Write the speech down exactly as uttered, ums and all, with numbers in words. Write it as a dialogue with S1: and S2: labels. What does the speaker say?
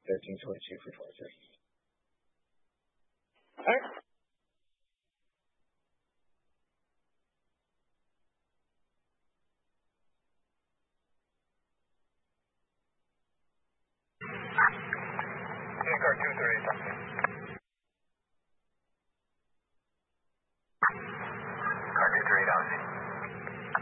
S1: thirteen twenty-two for twenty-six.
S2: All right.
S3: Car two thirty something.